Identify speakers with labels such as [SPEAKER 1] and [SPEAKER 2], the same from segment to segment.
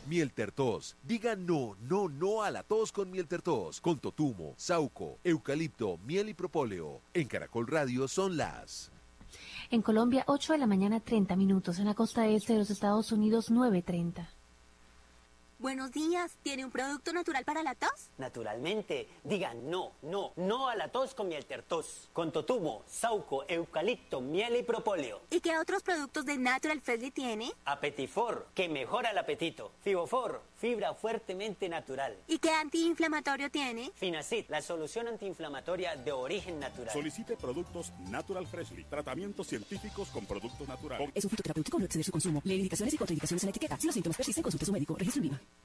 [SPEAKER 1] Miel Tertos. Diga no, no, no a la tos con Miel Tertos. Con totumo, sauco, eucalipto, miel y propóleo. En Caracol Radio son las...
[SPEAKER 2] En Colombia, 8 de la mañana, 30 minutos. En la costa este de los Estados Unidos, 9:30.
[SPEAKER 3] Buenos días, ¿tiene un producto natural para la tos?
[SPEAKER 4] Naturalmente, digan no, no, no a la tos con Miel Tertos. Con totumo, sauco, eucalipto, miel y propóleo.
[SPEAKER 3] ¿Y qué otros productos de Natural Freshly tiene?
[SPEAKER 4] Apetifor, que mejora el apetito. Fibofor, fibra fuertemente natural.
[SPEAKER 3] ¿Y qué antiinflamatorio tiene?
[SPEAKER 4] Finacid, la solución antiinflamatoria de origen natural.
[SPEAKER 5] Solicite productos Natural Freshly. Tratamientos científicos con productos naturales.
[SPEAKER 6] Es un fitoterapéutico, no exceder su consumo. Lee indicaciones y contraindicaciones en la etiqueta. Si los síntomas persisten, consulte a su médico. Registro en IVA.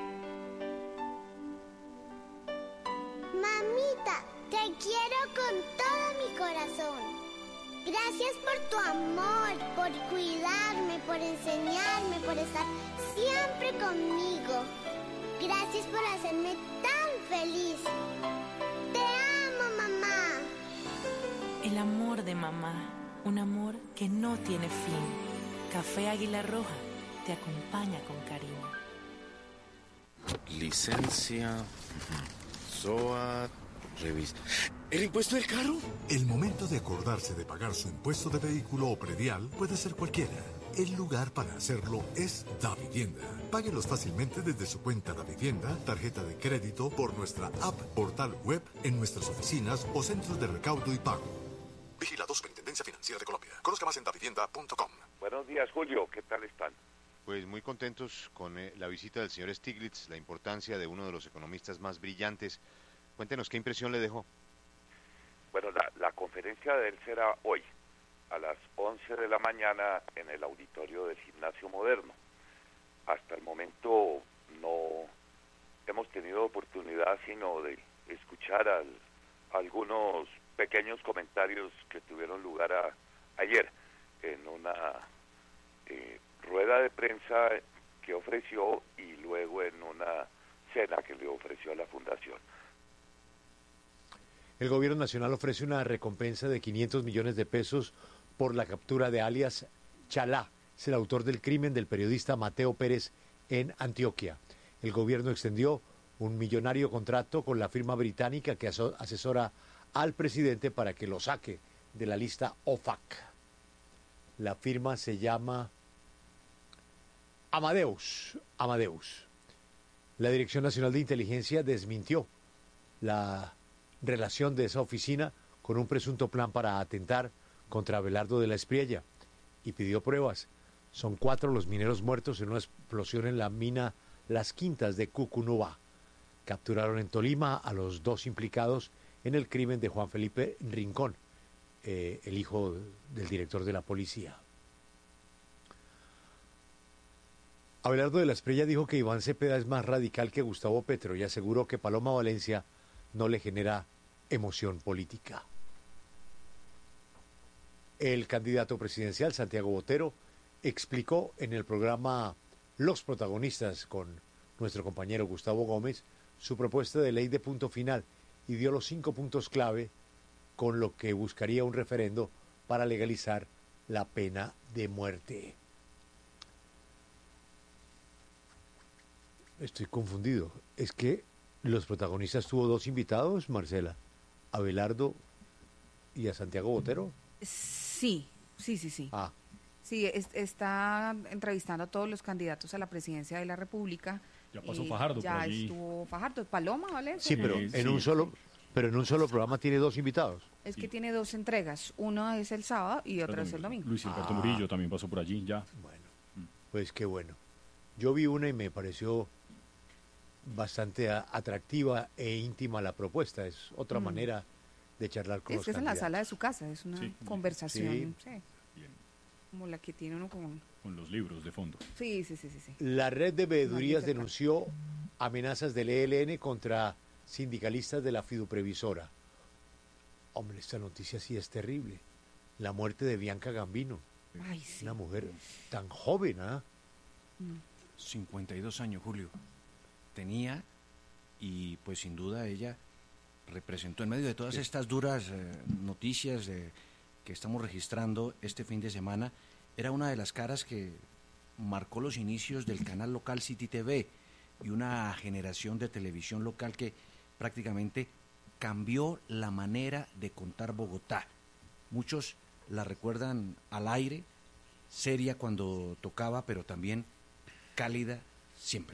[SPEAKER 7] Mamita, te quiero con todo mi corazón. Gracias por tu amor, por cuidarme, por enseñarme, por estar siempre conmigo. Gracias por hacerme tan feliz. Te amo, mamá.
[SPEAKER 8] El amor de mamá, un amor que no tiene fin. Café Águila Roja te acompaña con cariño.
[SPEAKER 9] Licencia, SOAT, revista. ¿El impuesto del carro?
[SPEAKER 10] El momento de acordarse de pagar su impuesto de vehículo o predial puede ser cualquiera. El lugar para hacerlo es Davivienda. Páguelos fácilmente desde su cuenta Davivienda, tarjeta de crédito, por nuestra app, portal web, en nuestras oficinas o centros de recaudo y pago. Vigilado Superintendencia Financiera de Colombia. Conozca más en davivienda.com.
[SPEAKER 11] Buenos días, Julio. ¿Qué tal están?
[SPEAKER 12] Pues muy contentos con la visita del señor Stiglitz, la importancia de uno de los economistas más brillantes. Cuéntenos qué impresión le dejó.
[SPEAKER 11] Bueno, la conferencia de él será hoy, a las 11 de la mañana, en el auditorio del Gimnasio Moderno. Hasta el momento no hemos tenido oportunidad sino de escuchar algunos pequeños comentarios que tuvieron lugar ayer en una rueda de prensa que ofreció y luego en una cena que le ofreció a la Fundación.
[SPEAKER 13] El gobierno nacional ofrece una recompensa de 500 millones de pesos por la captura de alias Chalá, es el autor del crimen del periodista Mateo Pérez en Antioquia. El gobierno extendió un millonario contrato con la firma británica que asesora al presidente para que lo saque de la lista OFAC. La firma se llama Amadeus. La Dirección Nacional de Inteligencia desmintió la relación de esa oficina con un presunto plan para atentar contra Abelardo de la Espriella y pidió pruebas. Son 4 los mineros muertos en una explosión en la mina Las Quintas de Cucunúa. Capturaron en Tolima a los 2 implicados en el crimen de Juan Felipe Rincón, el hijo del director de la policía. Abelardo de la Espriella dijo que Iván Cepeda es más radical que Gustavo Petro y aseguró que Paloma Valencia no le genera emoción política. El candidato presidencial, Santiago Botero, explicó en el programa Los Protagonistas con nuestro compañero Gustavo Gómez su propuesta de ley de punto final y dio los 5 puntos clave con lo que buscaría un referendo para legalizar la pena de muerte. Estoy confundido. Es que Los Protagonistas tuvo 2 invitados, Marcela, Abelardo y a Santiago Botero.
[SPEAKER 14] Sí.
[SPEAKER 13] Ah.
[SPEAKER 14] Sí, está entrevistando a todos los candidatos a la presidencia de la República.
[SPEAKER 15] Ya pasó Fajardo
[SPEAKER 14] ya
[SPEAKER 15] por allí.
[SPEAKER 14] estuvo Fajardo, Paloma, ¿vale?
[SPEAKER 13] Sí, pero en un solo programa tiene 2 invitados.
[SPEAKER 14] Es que tiene 2 entregas, uno es el sábado y otro es el domingo.
[SPEAKER 15] Luis Alberto Murillo también pasó por allí, ya.
[SPEAKER 13] Bueno, pues qué bueno. Yo vi una y me pareció bastante atractiva e íntima la propuesta. Es otra manera de charlar con los
[SPEAKER 14] candidatos. Es en la sala de su casa, es una conversación como la que tiene uno
[SPEAKER 15] con los libros de fondo.
[SPEAKER 14] Sí.
[SPEAKER 13] La red de veedurías denunció amenazas del ELN contra sindicalistas de la fiduprevisora. Hombre, esta noticia sí es terrible. La muerte de Bianca Gambino.
[SPEAKER 14] Ay, sí.
[SPEAKER 13] Una mujer tan joven, ¿ah?
[SPEAKER 16] 52 años, Julio. Tenía, y pues sin duda ella representó en medio de todas estas duras noticias que estamos registrando este fin de semana, era una de las caras que marcó los inicios del canal local City TV y una generación de televisión local que prácticamente cambió la manera de contar Bogotá. Muchos la recuerdan al aire, seria cuando tocaba, pero también cálida siempre.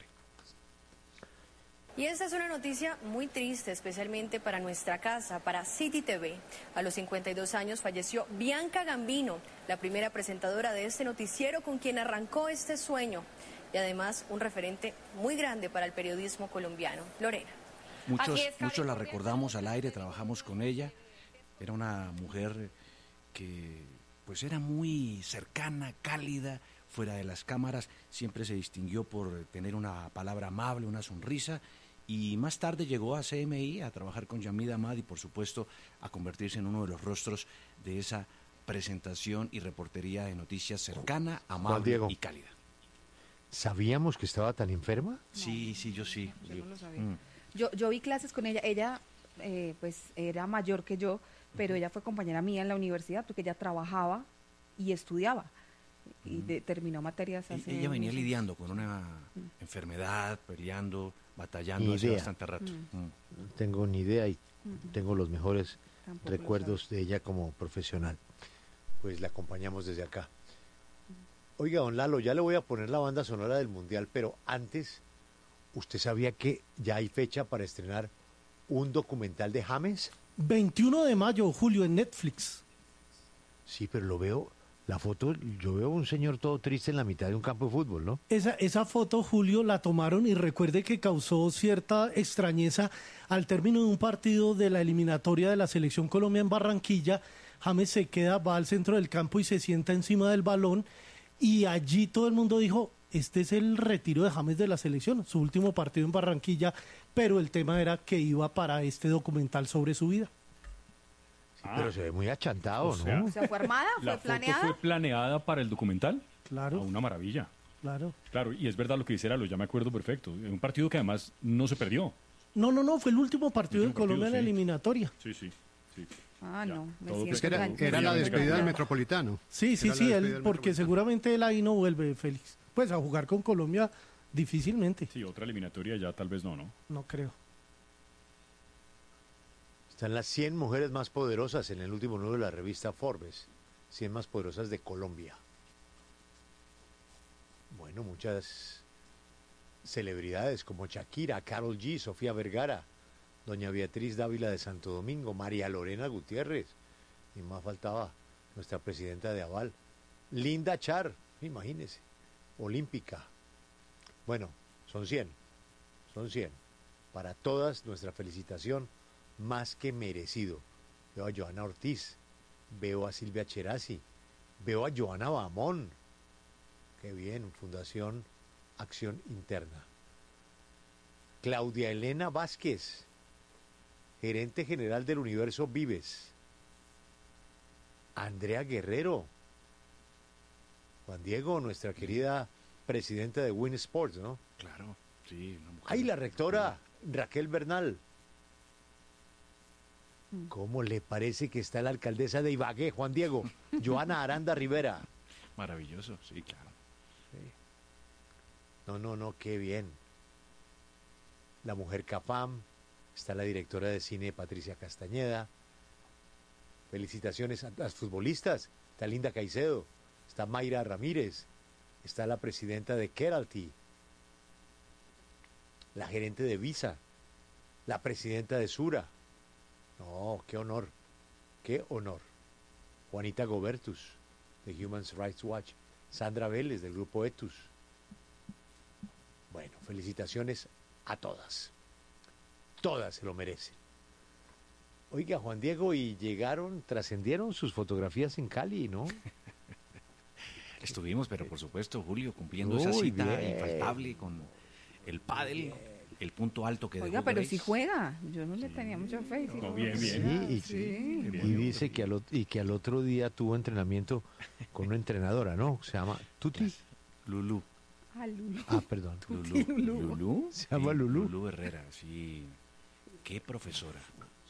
[SPEAKER 17] Y esta es una noticia muy triste, especialmente para nuestra casa, para City TV. A los 52 años falleció Bianca Gambino, la primera presentadora de este noticiero con quien arrancó este sueño. Y además un referente muy grande para el periodismo colombiano. Lorena.
[SPEAKER 16] Muchos la recordamos al aire, trabajamos con ella. Era una mujer que pues era muy cercana, cálida, fuera de las cámaras. Siempre se distinguió por tener una palabra amable, una sonrisa. Y más tarde llegó a CMI a trabajar con Yamid Amad y por supuesto a convertirse en uno de los rostros de esa presentación y reportería de noticias cercana, amable y cálida.
[SPEAKER 13] ¿Sabíamos que estaba tan enferma?
[SPEAKER 14] No,
[SPEAKER 16] sí, yo sí.
[SPEAKER 14] Yo no lo sabía. Yo vi clases con ella. Ella pues era mayor que yo, pero ella fue compañera mía en la universidad porque ella trabajaba y estudiaba. Y terminó materias hace...
[SPEAKER 16] Ella venía lidiando con una enfermedad, peleando, batallando hace bastante rato.
[SPEAKER 13] No tengo ni idea y tengo los mejores recuerdos de ella como profesional. Pues la acompañamos desde acá. Oiga, don Lalo, ya le voy a poner la banda sonora del Mundial, pero antes, ¿usted sabía que ya hay fecha para estrenar un documental de James?
[SPEAKER 18] 21 de mayo, Julio, en Netflix.
[SPEAKER 13] Sí, pero lo veo... La foto, yo veo un señor todo triste en la mitad de un campo de fútbol, ¿no?
[SPEAKER 18] Esa foto, Julio, la tomaron y recuerde que causó cierta extrañeza al término de un partido de la eliminatoria de la Selección Colombia en Barranquilla. James se queda, va al centro del campo y se sienta encima del balón y allí todo el mundo dijo, este es el retiro de James de la selección, su último partido en Barranquilla, pero el tema era que iba para este documental sobre su vida.
[SPEAKER 13] Pero se ve muy achantado, ¿no?
[SPEAKER 14] O sea, ¿fue armada? ¿Fue planeada?
[SPEAKER 15] ¿Fue planeada para el documental?
[SPEAKER 18] Claro.
[SPEAKER 15] Una maravilla.
[SPEAKER 18] Claro,
[SPEAKER 15] y es verdad lo que dice Lalo, ya me acuerdo perfecto. Un partido que además no se perdió.
[SPEAKER 18] No, fue el último partido de Colombia en la eliminatoria.
[SPEAKER 15] Sí.
[SPEAKER 14] Ah, ya. No.
[SPEAKER 19] Era la despedida del Metropolitano.
[SPEAKER 18] Sí, porque seguramente él ahí no vuelve, Félix. Pues a jugar con Colombia difícilmente.
[SPEAKER 15] Sí, otra eliminatoria ya tal vez no.
[SPEAKER 18] No creo.
[SPEAKER 13] Están las 100 mujeres más poderosas en el último número de la revista Forbes. 100 más poderosas de Colombia. Bueno, muchas celebridades como Shakira, Karol G, Sofía Vergara, doña Beatriz Dávila de Santo Domingo, María Lorena Gutiérrez, y más faltaba nuestra presidenta de Aval, Linda Char, imagínese, olímpica. Bueno, son 100. Para todas, nuestra felicitación, más que merecido. Veo a Johanna Ortiz, veo a Silvia Cherasi, veo a Johanna Bamón. Qué bien, Fundación Acción Interna. Claudia Elena Vázquez, gerente general del Universo Vives. Andrea Guerrero. Juan Diego, nuestra querida presidenta de Win Sports, ¿no?
[SPEAKER 16] Claro, sí.
[SPEAKER 13] ¡Ay, la rectora Raquel Bernal! ¿Cómo le parece que está la alcaldesa de Ibagué, Juan Diego? Joana Aranda Rivera.
[SPEAKER 16] Maravilloso, sí, claro.
[SPEAKER 13] Sí. No, qué bien. La mujer CAFAM, está la directora de cine Patricia Castañeda. Felicitaciones a las futbolistas. Está Linda Caicedo, está Mayra Ramírez, está la presidenta de Keralty, la gerente de Visa, la presidenta de Sura. No, qué honor, qué honor. Juanita Gobertus, de Human Rights Watch. Sandra Vélez, del grupo Etus. Bueno, felicitaciones a todas. Todas se lo merecen. Oiga, Juan Diego, y trascendieron sus fotografías en Cali, ¿no?
[SPEAKER 16] Estuvimos, pero por supuesto, Julio, cumpliendo esa cita infaltable con el pádel. El punto alto que
[SPEAKER 14] Oiga, pero si juega, yo no le tenía mucha fe.
[SPEAKER 13] Bien. Y dice que al otro día tuvo entrenamiento con una entrenadora, ¿no? Se llama Tuti.
[SPEAKER 16] Lulú.
[SPEAKER 14] Lulú.
[SPEAKER 13] Perdón.
[SPEAKER 16] Lulú.
[SPEAKER 13] Se llama Lulú.
[SPEAKER 16] Lulú Herrera, sí. Qué profesora.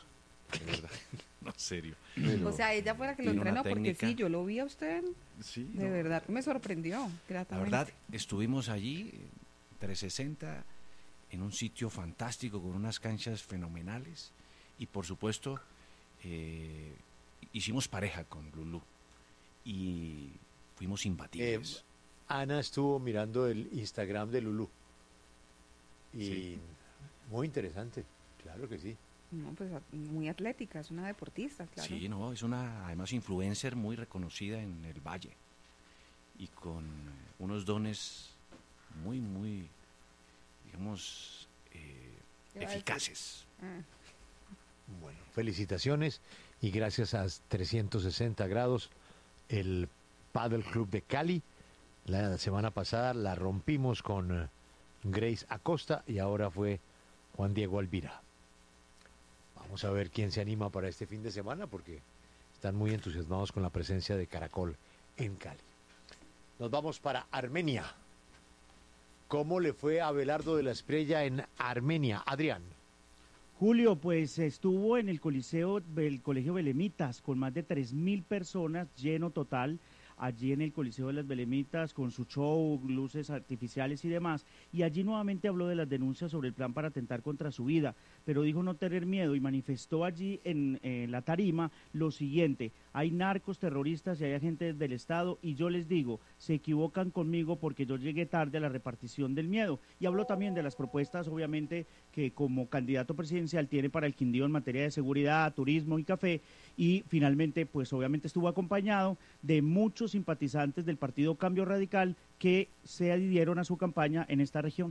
[SPEAKER 16] de verdad. No, en serio.
[SPEAKER 14] O sea, ella fue la que lo
[SPEAKER 16] Tiene una
[SPEAKER 14] entrenó, porque
[SPEAKER 16] técnica.
[SPEAKER 14] sí, yo lo vi a usted.
[SPEAKER 16] Sí,
[SPEAKER 14] de
[SPEAKER 16] no.
[SPEAKER 14] verdad, me sorprendió
[SPEAKER 16] La
[SPEAKER 14] gratamente.
[SPEAKER 16] verdad, estuvimos allí, 360, en un sitio fantástico, con unas canchas fenomenales. Y por supuesto, hicimos pareja con Lulú. Y fuimos imbatibles.
[SPEAKER 13] Ana estuvo mirando el Instagram de Lulú. Y
[SPEAKER 16] Sí.
[SPEAKER 13] muy interesante, claro que sí.
[SPEAKER 14] No, pues muy atlética, es una deportista, claro.
[SPEAKER 16] Sí, no, es una, además, influencer muy reconocida en el Valle. Y con unos dones muy, muy, digamos,
[SPEAKER 14] ¿Qué va a decir?
[SPEAKER 16] eficaces.
[SPEAKER 13] Bueno, felicitaciones y gracias a 360 grados, el Paddle Club de Cali. La semana pasada la rompimos con Grace Acosta y ahora fue Juan Diego Alvira. Vamos a ver quién se anima para este fin de semana porque están muy entusiasmados con la presencia de Caracol en Cali. Nos vamos para Armenia. ¿Cómo le fue a Abelardo de la Espriella en Armenia? Adrián.
[SPEAKER 20] Julio, pues estuvo en el Coliseo del Colegio Belemitas con más de 3.000 personas, lleno total, allí en el Coliseo de las Belemitas con su show, luces artificiales y demás. Y allí nuevamente habló de las denuncias sobre el plan para atentar contra su vida, pero dijo no tener miedo y manifestó allí en la tarima lo siguiente: hay narcos, terroristas y hay agentes del Estado y yo les digo, se equivocan conmigo porque yo llegué tarde a la repartición del miedo. Y habló también de las propuestas, obviamente, que como candidato presidencial tiene para el Quindío en materia de seguridad, turismo y café. Y finalmente, pues obviamente estuvo acompañado de muchos simpatizantes del partido Cambio Radical que se adhirieron a su campaña en esta región.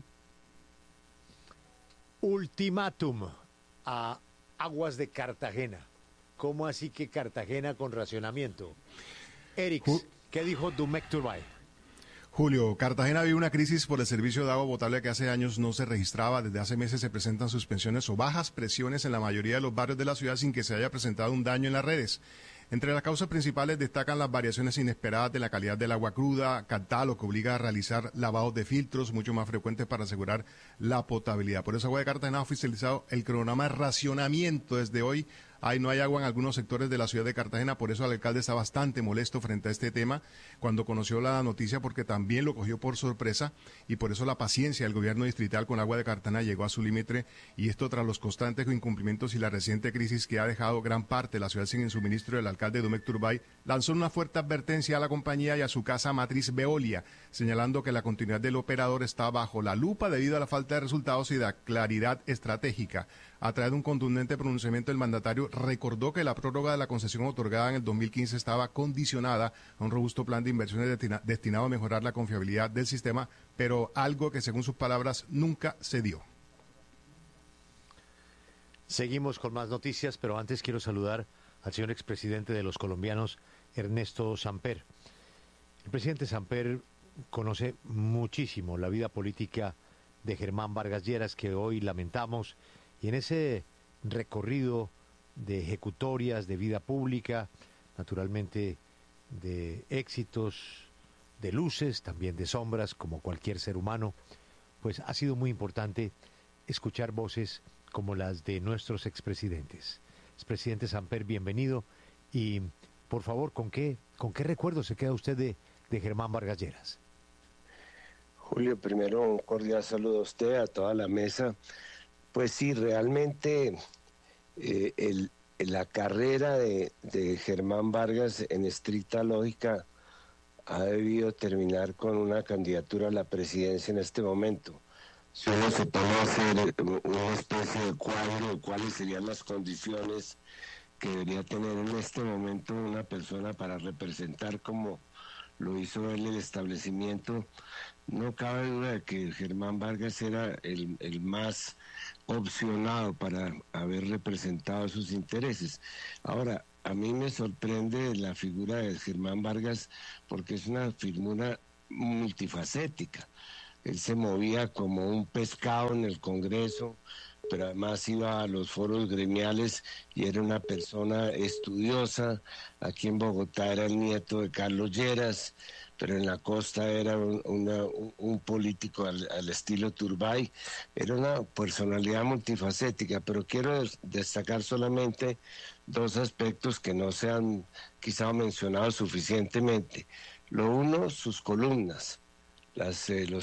[SPEAKER 13] Ultimátum a Aguas de Cartagena. ¿Cómo así que Cartagena con racionamiento? Erix, ¿qué dijo Domecq Turbay?
[SPEAKER 21] Julio, Cartagena vive una crisis por el servicio de agua potable que hace años no se registraba. Desde hace meses se presentan suspensiones o bajas presiones en la mayoría de los barrios de la ciudad sin que se haya presentado un daño en las redes. Entre las causas principales destacan las variaciones inesperadas de la calidad del agua cruda, lo que obliga a realizar lavados de filtros mucho más frecuentes para asegurar la potabilidad. Por eso Agua de Cartagena ha oficializado el cronograma de racionamiento desde hoy. No hay agua en algunos sectores de la ciudad de Cartagena, por eso el alcalde está bastante molesto frente a este tema cuando conoció la noticia, porque también lo cogió por sorpresa, y por eso la paciencia del gobierno distrital con Agua de Cartagena llegó a su límite, y esto tras los constantes incumplimientos y la reciente crisis que ha dejado gran parte de la ciudad sin el suministro. El alcalde Domecq Turbay lanzó una fuerte advertencia a la compañía y a su casa matriz Veolia, señalando que la continuidad del operador está bajo la lupa debido a la falta de resultados y de claridad estratégica. A través de un contundente pronunciamiento, el mandatario recordó que la prórroga de la concesión otorgada en el 2015 estaba condicionada a un robusto plan de inversiones destinado a mejorar la confiabilidad del sistema, pero algo que, según sus palabras, nunca se dio.
[SPEAKER 13] Seguimos con más noticias, pero antes quiero saludar al señor expresidente de los colombianos, Ernesto Samper. El presidente Samper conoce muchísimo la vida política de Germán Vargas Lleras, que hoy lamentamos, y en ese recorrido de ejecutorias, de vida pública, naturalmente de éxitos, de luces, también de sombras, como cualquier ser humano, pues ha sido muy importante escuchar voces como las de nuestros expresidentes. Expresidente Samper, bienvenido, y por favor, ¿con qué recuerdo se queda usted de Germán Vargas Lleras?
[SPEAKER 22] Julio, primero un cordial saludo a usted, a toda la mesa. Pues sí, realmente la carrera de Germán Vargas, en estricta lógica, ha debido terminar con una candidatura a la presidencia en este momento. Si uno se pone a hacer una especie de cuadro de cuáles serían las condiciones que debería tener en este momento una persona para representar, como lo hizo él, el establecimiento, no cabe duda de que Germán Vargas era el más opcionado para haber representado sus intereses. Ahora, a mí me sorprende la figura de Germán Vargas porque es una figura multifacética. Él se movía como un pescado en el Congreso, pero además iba a los foros gremiales y era una persona estudiosa. Aquí en Bogotá era el nieto de Carlos Lleras, pero en la costa era un político al estilo Turbay. Era una personalidad multifacética, pero quiero destacar solamente dos aspectos que no se han quizá mencionado suficientemente. Lo uno, sus columnas. Los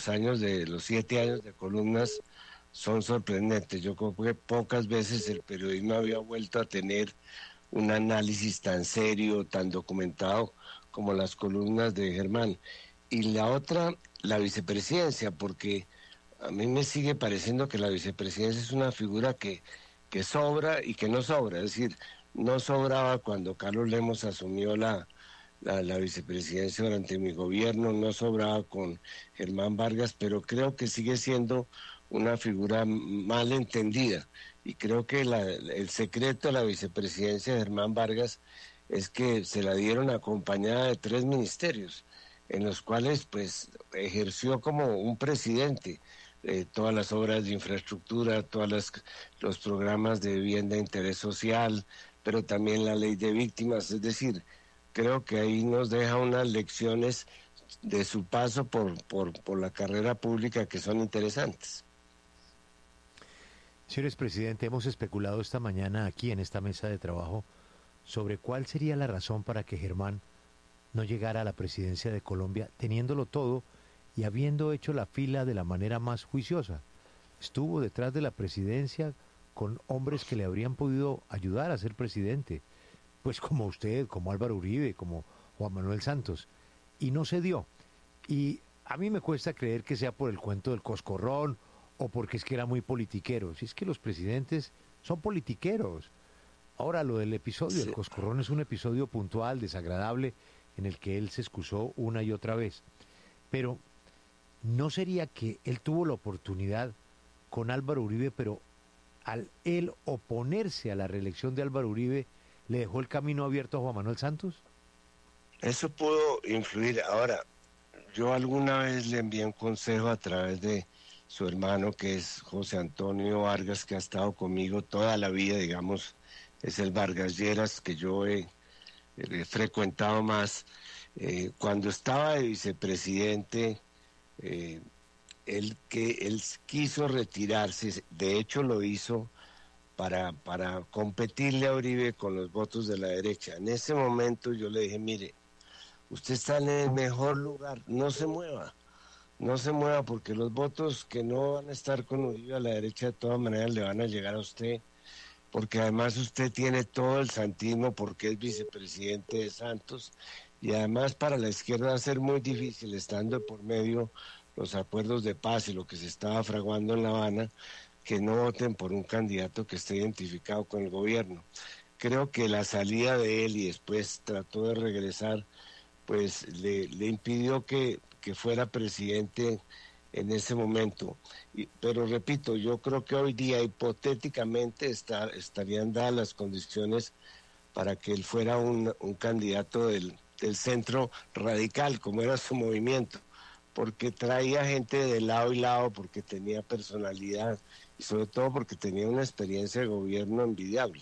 [SPEAKER 22] 7 años de columnas son sorprendentes. Yo creo que pocas veces el periodismo había vuelto a tener un análisis tan serio, tan documentado como las columnas de Germán. Y la otra, la vicepresidencia, porque a mí me sigue pareciendo que la vicepresidencia es una figura que sobra y que no sobra. Es decir, no sobraba cuando Carlos Lemos asumió la vicepresidencia durante mi gobierno, no sobraba con Germán Vargas, pero creo que sigue siendo una figura mal entendida. Y creo que el secreto de la vicepresidencia de Germán Vargas es que se la dieron acompañada de 3 ministerios, en los cuales pues ejerció como un presidente todas las obras de infraestructura, los programas de vivienda de interés social, pero también la ley de víctimas. Es decir, creo que ahí nos deja unas lecciones de su paso por la carrera pública que son interesantes.
[SPEAKER 13] Señores presidente, hemos especulado esta mañana aquí en esta mesa de trabajo sobre cuál sería la razón para que Germán no llegara a la presidencia de Colombia teniéndolo todo y habiendo hecho la fila de la manera más juiciosa. Estuvo detrás de la presidencia con hombres que le habrían podido ayudar a ser presidente, pues como usted, como Álvaro Uribe, como Juan Manuel Santos, y no se dio. Y a mí me cuesta creer que sea por el cuento del coscorrón o porque es que era muy politiquero. Si es que los presidentes son politiqueros. Ahora, lo del episodio del coscorrón es un episodio puntual, desagradable, en el que él se excusó una y otra vez. Pero ¿no sería que él tuvo la oportunidad con Álvaro Uribe, pero al él oponerse a la reelección de Álvaro Uribe, le dejó el camino abierto a Juan Manuel Santos?
[SPEAKER 22] Eso pudo influir. Ahora, yo alguna vez le envié un consejo a través de su hermano, que es José Antonio Vargas, que ha estado conmigo toda la vida, digamos, es el Vargas Lleras que yo he frecuentado más. Cuando estaba de vicepresidente, él quiso retirarse, de hecho lo hizo para competirle a Uribe con los votos de la derecha. En ese momento yo le dije, mire, usted está en el mejor lugar, no se mueva porque los votos que no van a estar con Uribe a la derecha de todas maneras le van a llegar a usted, porque además usted tiene todo el santismo porque es vicepresidente de Santos, y además para la izquierda va a ser muy difícil, estando por medio los acuerdos de paz y lo que se estaba fraguando en La Habana, que no voten por un candidato que esté identificado con el gobierno. Creo que la salida de él y después trató de regresar, pues le impidió que fuera presidente en ese momento. Pero repito, yo creo que hoy día hipotéticamente estarían dadas las condiciones para que él fuera un candidato del centro radical, como era su movimiento, porque traía gente de lado y lado, porque tenía personalidad y sobre todo porque tenía una experiencia de gobierno envidiable.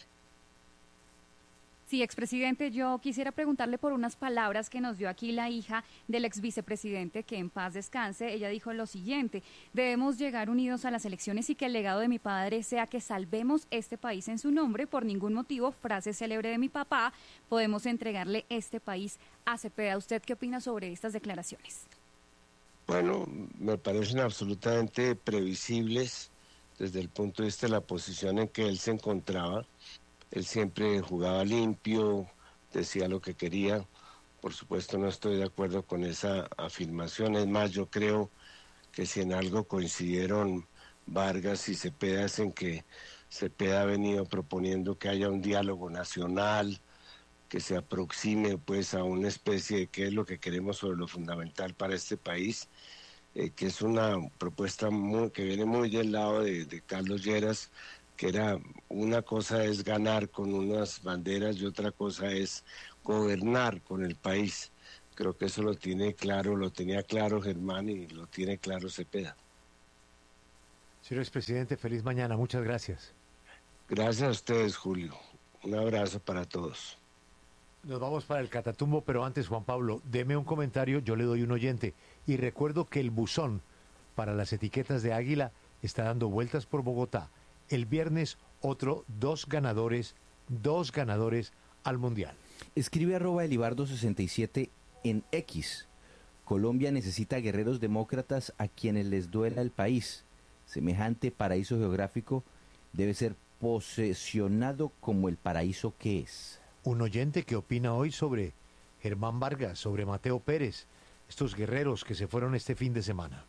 [SPEAKER 1] Sí, expresidente, yo quisiera preguntarle por unas palabras que nos dio aquí la hija del ex vicepresidente, que en paz descanse. Ella dijo lo siguiente: debemos llegar unidos a las elecciones y que el legado de mi padre sea que salvemos este país en su nombre. Por ningún motivo, frase célebre de mi papá, podemos entregarle este país a Cepeda. ¿Usted qué opina sobre estas declaraciones?
[SPEAKER 22] Bueno, me parecen absolutamente previsibles desde el punto de vista de la posición en que él se encontraba. Él siempre jugaba limpio, decía lo que quería. Por supuesto no estoy de acuerdo con esa afirmación. Es más, yo creo que si en algo coincidieron Vargas y Cepeda es en que Cepeda ha venido proponiendo que haya un diálogo nacional, que se aproxime pues a una especie de qué es lo que queremos sobre lo fundamental para este país, que es una propuesta que viene muy del lado de Carlos Lleras, que era una cosa es ganar con unas banderas y otra cosa es gobernar con el país. Creo que eso lo tenía claro Germán y lo tiene claro Cepeda.
[SPEAKER 13] Señor expresidente, feliz mañana. Muchas gracias.
[SPEAKER 22] Gracias a ustedes, Julio. Un abrazo para todos.
[SPEAKER 13] Nos vamos para el Catatumbo, pero antes, Juan Pablo, deme un comentario, yo le doy un oyente. Y recuerdo que el buzón para las etiquetas de Águila está dando vueltas por Bogotá. El viernes, dos ganadores al Mundial.
[SPEAKER 2] Escribe @elibardo67 en X. Colombia necesita guerreros demócratas a quienes les duela el país. Semejante paraíso geográfico debe ser posesionado como el paraíso que es.
[SPEAKER 13] Un oyente que opina hoy sobre Germán Vargas, sobre Mateo Pérez, estos guerreros que se fueron este fin de semana.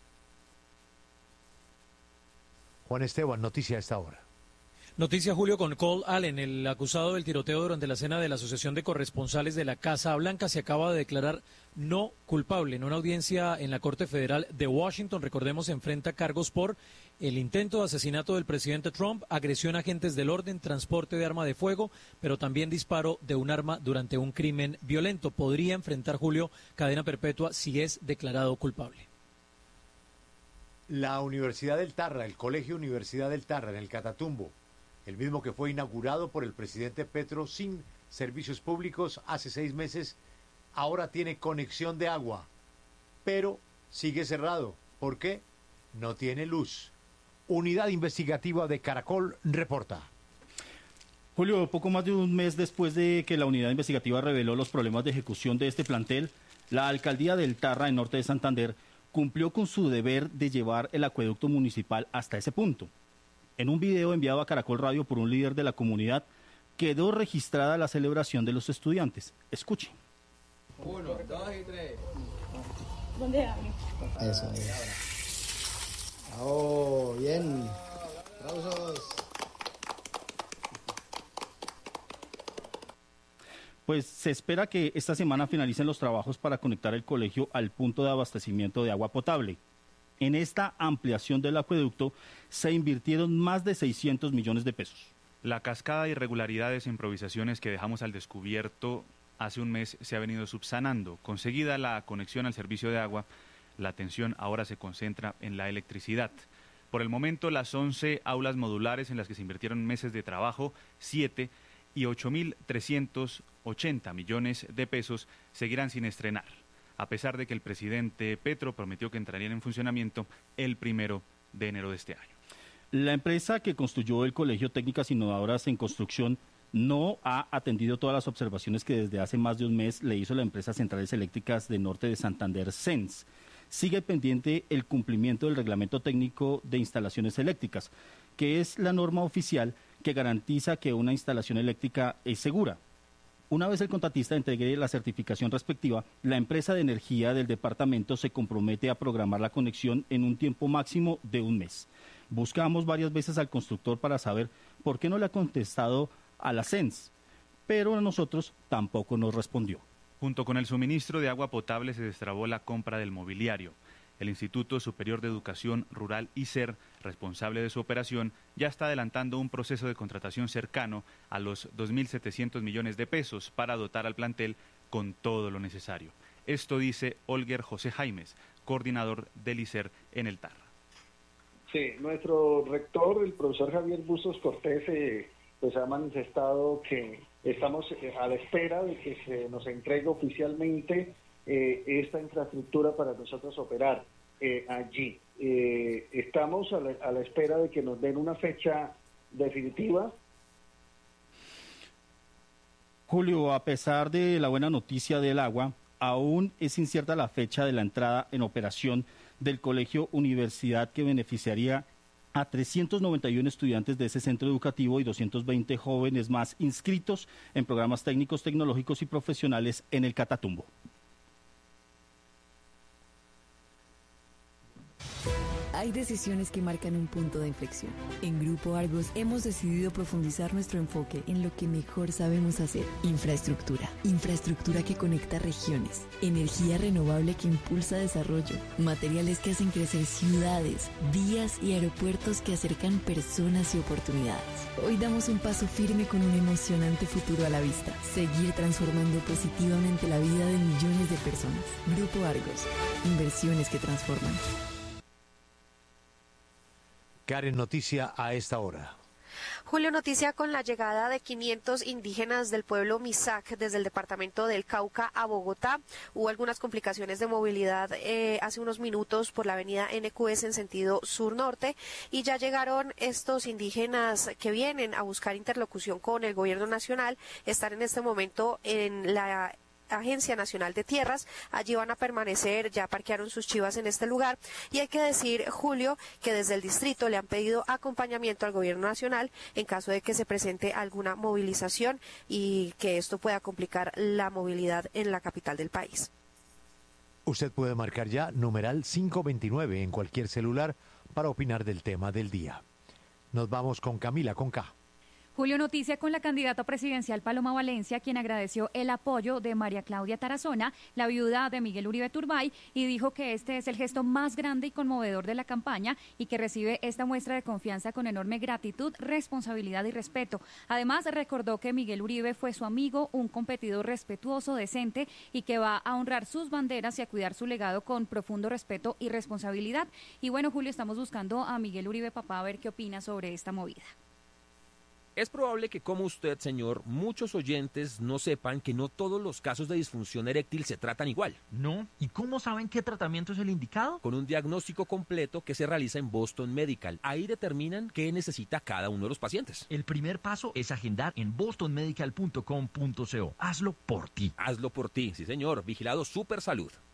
[SPEAKER 13] Juan Esteban, noticia a esta hora.
[SPEAKER 3] Noticia, Julio, con Cole Allen, el acusado del tiroteo durante la cena de la Asociación de Corresponsales de la Casa Blanca, se acaba de declarar no culpable en una audiencia en la Corte Federal de Washington. Recordemos, enfrenta cargos por el intento de asesinato del presidente Trump, agresión a agentes del orden, transporte de arma de fuego, pero también disparo de un arma durante un crimen violento. Podría enfrentar, Julio, cadena perpetua si es declarado culpable.
[SPEAKER 13] La Universidad del Tarra, el Colegio Universidad del Tarra, en el Catatumbo, el mismo que fue inaugurado por el presidente Petro sin servicios públicos hace 6 meses, ahora tiene conexión de agua, pero sigue cerrado. ¿Por qué? No tiene luz. Unidad Investigativa de Caracol reporta.
[SPEAKER 23] Julio, poco más de un mes después de que la unidad investigativa reveló los problemas de ejecución de este plantel, la alcaldía del Tarra, en norte de Santander, cumplió con su deber de llevar el acueducto municipal hasta ese punto. En un video enviado a Caracol Radio por un líder de la comunidad, quedó registrada la celebración de los estudiantes. Escuchen.
[SPEAKER 24] 1, 2 y 3. ¿Dónde hay? Eso, ahí. Oh, bien. Aplausos.
[SPEAKER 23] Pues se espera que esta semana finalicen los trabajos para conectar el colegio al punto de abastecimiento de agua potable. En esta ampliación del acueducto se invirtieron más de 600 millones de pesos.
[SPEAKER 25] La cascada de irregularidades e improvisaciones que dejamos al descubierto hace un mes se ha venido subsanando. Conseguida la conexión al servicio de agua, la atención ahora se concentra en la electricidad. Por el momento, las 11 aulas modulares en las que se invirtieron meses de trabajo, 7 y 8.380 millones de pesos seguirán sin estrenar, a pesar de que el presidente Petro prometió que entrarían en funcionamiento el 1 de enero de este año.
[SPEAKER 23] La empresa que construyó el Colegio Técnicas Innovadoras en Construcción no ha atendido todas las observaciones que desde hace más de un mes le hizo la empresa Centrales Eléctricas de Norte de Santander, CENS. Sigue pendiente el cumplimiento del Reglamento Técnico de Instalaciones Eléctricas, que es la norma oficial que garantiza que una instalación eléctrica es segura. Una vez el contratista entregue la certificación respectiva, la empresa de energía del departamento se compromete a programar la conexión en un tiempo máximo de un mes. Buscamos varias veces al constructor para saber por qué no le ha contestado a la CENS, pero a nosotros tampoco nos respondió.
[SPEAKER 25] Junto con el suministro de agua potable se destrabó la compra del mobiliario. El Instituto Superior de Educación Rural ISER, responsable de su operación, ya está adelantando un proceso de contratación cercano a los 2.700 millones de pesos para dotar al plantel con todo lo necesario. Esto dice Olger José Jaimes, coordinador del ISER en el Tarra.
[SPEAKER 26] Sí, nuestro rector, el profesor Javier Bustos Cortés, pues ha manifestado que estamos a la espera de que se nos entregue oficialmente esta infraestructura para nosotros operar allí. Estamos a la espera de que nos den una fecha definitiva.
[SPEAKER 23] Julio, a pesar de la buena noticia del agua, aún es incierta la fecha de la entrada en operación del Colegio Universidad, que beneficiaría a 391 estudiantes de ese centro educativo y 220 jóvenes más inscritos en programas técnicos, tecnológicos y profesionales en el Catatumbo.
[SPEAKER 27] Hay decisiones que marcan un punto de inflexión. En Grupo Argos hemos decidido profundizar nuestro enfoque en lo que mejor sabemos hacer. Infraestructura. Infraestructura que conecta regiones. Energía renovable que impulsa desarrollo. Materiales que hacen crecer ciudades, vías y aeropuertos que acercan personas y oportunidades. Hoy damos un paso firme con un emocionante futuro a la vista. Seguir transformando positivamente la vida de millones de personas. Grupo Argos. Inversiones que transforman.
[SPEAKER 13] Karen, noticia a esta hora.
[SPEAKER 4] Julio, noticia con la llegada de 500 indígenas del pueblo Misak desde el departamento del Cauca a Bogotá. Hubo algunas complicaciones de movilidad hace unos minutos por la avenida NQS en sentido sur-norte y ya llegaron estos indígenas que vienen a buscar interlocución con el gobierno nacional. Están en este momento en la Agencia Nacional de Tierras, allí van a permanecer, ya parquearon sus chivas en este lugar y hay que decir, Julio, que desde el distrito le han pedido acompañamiento al gobierno nacional en caso de que se presente alguna movilización y que esto pueda complicar la movilidad en la capital del país.
[SPEAKER 13] Usted puede marcar ya numeral 529 en cualquier celular para opinar del tema del día. Nos vamos con Camila, con K.
[SPEAKER 1] Julio, noticia con la candidata presidencial Paloma Valencia, quien agradeció el apoyo de María Claudia Tarazona, la viuda de Miguel Uribe Turbay, y dijo que este es el gesto más grande y conmovedor de la campaña y que recibe esta muestra de confianza con enorme gratitud, responsabilidad y respeto. Además, recordó que Miguel Uribe fue su amigo, un competidor respetuoso, decente y que va a honrar sus banderas y a cuidar su legado con profundo respeto y responsabilidad. Y bueno, Julio, estamos buscando a Miguel Uribe, papá, a ver qué opina sobre esta movida.
[SPEAKER 5] Es probable que, como usted, señor, muchos oyentes no sepan que no todos los casos de disfunción eréctil se tratan igual.
[SPEAKER 6] No. ¿Y cómo saben qué tratamiento es el indicado?
[SPEAKER 5] Con un diagnóstico completo que se realiza en Boston Medical. Ahí determinan qué necesita cada uno de los pacientes.
[SPEAKER 6] El primer paso es agendar en bostonmedical.com.co. Hazlo por ti.
[SPEAKER 5] Hazlo por ti, sí señor. Vigilado Super Salud.